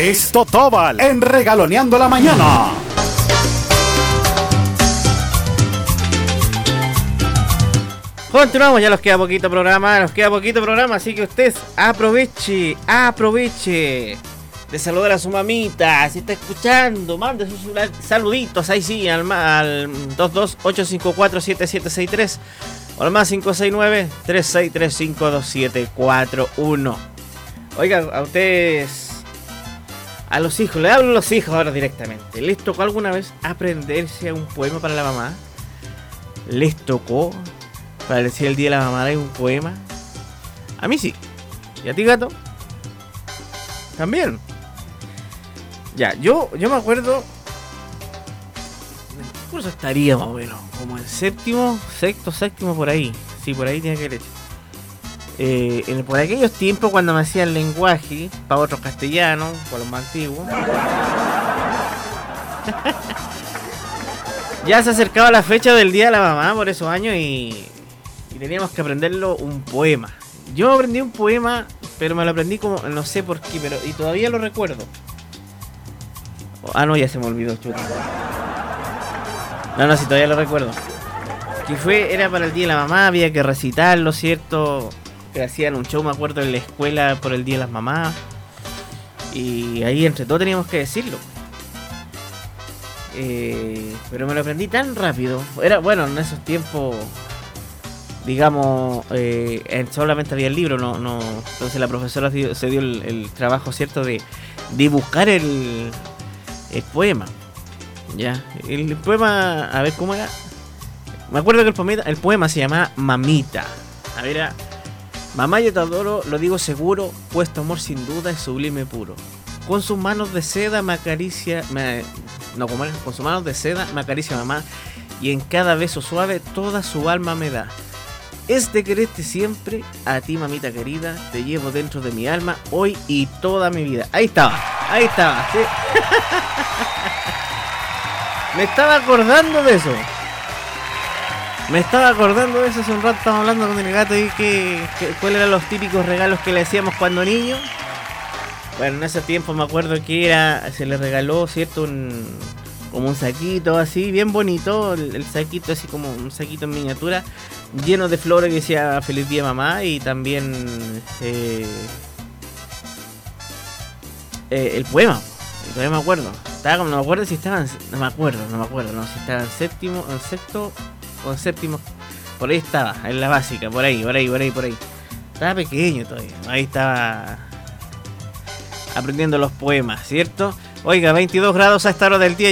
es Totóbal en Regaloneando la Mañana. Continuamos, ya nos queda poquito programa, así que usted aproveche de saludar a su mamita, si está escuchando, mande sus saluditos, ahí sí, al 228547763 o al más 569-3635-2741. Oiga, a ustedes, a los hijos, le hablo a los hijos ahora directamente, ¿les tocó alguna vez aprenderse un poema para la mamá? ¿Les tocó para decir el día de la mamá hay un poema? A mí sí. ¿Y a ti, gato? También. Ya, yo me acuerdo. ¿En qué curso estaría más o menos? Como en séptimo por ahí. Sí, por ahí tiene que leer. Por aquellos tiempos cuando me hacían lenguaje para otros castellanos, por los más antiguos. Ya se acercaba la fecha del día de la mamá por esos años y teníamos que aprenderlo un poema. Yo aprendí un poema, pero me lo aprendí como, no sé por qué, y todavía lo recuerdo. No, ya se me olvidó, chuta. No, sí, todavía lo recuerdo. Era para el día de la mamá, había que recitarlo, ¿cierto? Que hacían un show, me acuerdo, en la escuela por el día de las mamás. Y ahí entre todos teníamos que decirlo. Pero me lo aprendí tan rápido. Era, bueno, en esos tiempos, digamos, solamente había el libro, no. Entonces la profesora se dio el trabajo, ¿cierto? De buscar el poema. Ya. El poema, a ver cómo era. Me acuerdo que el poema se llamaba Mamita. A ver, era: mamá, yo te adoro, lo digo seguro, pues tu amor sin duda es sublime puro. Con sus manos de seda me acaricia. Con sus manos de seda me acaricia mamá, y en cada beso suave toda su alma me da. Es de quererte siempre, a ti mamita querida, te llevo dentro de mi alma, hoy y toda mi vida. Ahí estaba, ¿sí? Me estaba acordando de eso hace un rato. Estábamos hablando con el gato y cuáles eran los típicos regalos que le hacíamos cuando niño. Bueno, en ese tiempo me acuerdo que se le regaló, ¿cierto? Como un saquito así, bien bonito, el saquito así como un saquito en miniatura, lleno de flores que decía Feliz Día Mamá, y también el poema. Todavía me acuerdo. No me acuerdo si estaban, si estaba en séptimo, en sexto o en séptimo. Por ahí estaba, en la básica, por ahí. Estaba pequeño todavía, ahí estaba aprendiendo los poemas, ¿cierto? Oiga, 22 grados a esta hora del día.